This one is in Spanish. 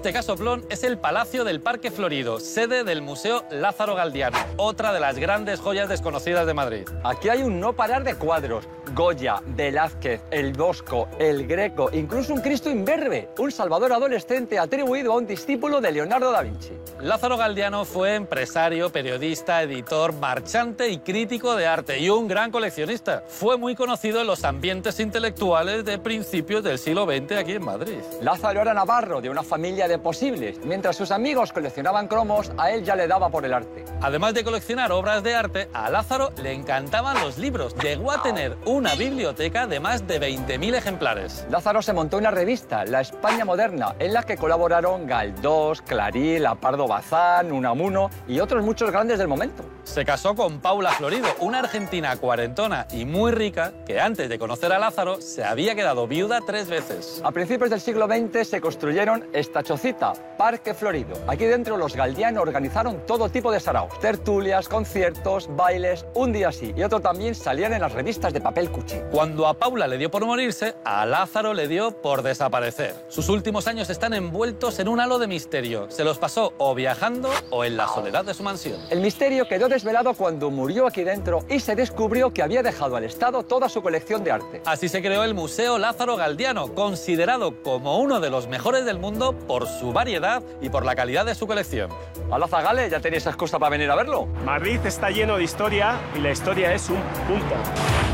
Este casoplón es el Palacio del Parque Florido, sede del Museo Lázaro Galdiano, otra de las grandes joyas desconocidas de Madrid. Aquí hay un no parar de cuadros. Goya, Velázquez, el Bosco, el Greco, incluso un Cristo imberbe, un Salvador adolescente atribuido a un discípulo de Leonardo da Vinci. Lázaro Galdiano fue empresario, periodista, editor, marchante y crítico de arte y un gran coleccionista. Fue muy conocido en los ambientes intelectuales de principios del siglo XX aquí en Madrid. Lázaro era navarro, de una familia de posibles. Mientras sus amigos coleccionaban cromos, a él ya le daba por el arte. Además de coleccionar obras de arte, a Lázaro le encantaban los libros. Llegó a tener una biblioteca de más de 20.000 ejemplares. Lázaro se montó una revista, La España Moderna, en la que colaboraron Galdós, Clarí, Pardo Bazán, Unamuno y otros muchos grandes del momento. Se casó con Paula Florido, una argentina cuarentona y muy rica que antes de conocer a Lázaro se había quedado viuda 3 veces. A principios del siglo XX se construyeron esta chocita, Parque Florido. Aquí dentro los Galdiano organizaron todo tipo de saraos, tertulias, conciertos, bailes, un día sí y otro también salían en las revistas de papel cuchí. Cuando a Paula le dio por morirse, a Lázaro le dio por desaparecer. Sus últimos años están envueltos en un halo de misterio. Se los pasó o viajando o en la soledad de su mansión. El misterio quedó desvelado cuando murió aquí dentro y se descubrió que había dejado al Estado toda su colección de arte. Así se creó el Museo Lázaro Galdiano, considerado como uno de los mejores del mundo por su variedad y por la calidad de su colección. Hola Zagale, ¿ya tenéis excusa para venir a verlo? Madrid está lleno de historia y la historia es un punto.